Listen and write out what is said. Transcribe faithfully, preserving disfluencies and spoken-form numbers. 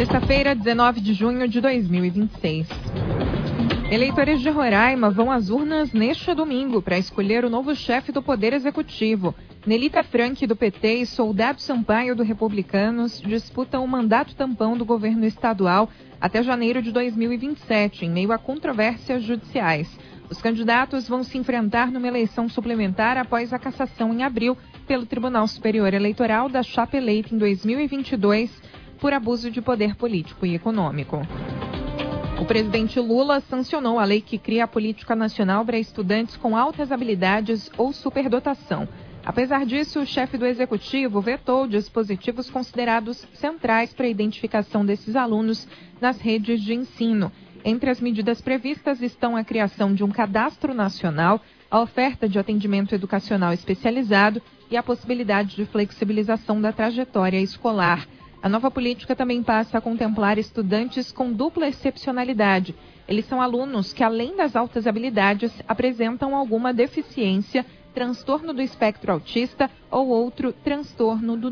Terça-feira, dezenove de junho de dois mil e vinte e seis. Eleitores de Roraima vão às urnas neste domingo para escolher o novo chefe do Poder Executivo. Nelita Frank, do P T, e Soldado Sampaio, do Republicanos, disputam o mandato tampão do governo estadual até janeiro de dois mil e vinte e sete, em meio a controvérsias judiciais. Os candidatos vão se enfrentar numa eleição suplementar após a cassação em abril pelo Tribunal Superior Eleitoral da chapa eleita em dois mil e vinte e dois por abuso de poder político e econômico. O presidente Lula sancionou a lei que cria a política nacional para estudantes com altas habilidades ou superdotação. Apesar disso, o chefe do executivo vetou dispositivos considerados centrais para a identificação desses alunos nas redes de ensino. Entre as medidas previstas estão a criação de um cadastro nacional, a oferta de atendimento educacional especializado e a possibilidade de flexibilização da trajetória escolar. A nova política também passa a contemplar estudantes com dupla excepcionalidade. Eles são alunos que, além das altas habilidades, apresentam alguma deficiência, transtorno do espectro autista ou outro transtorno do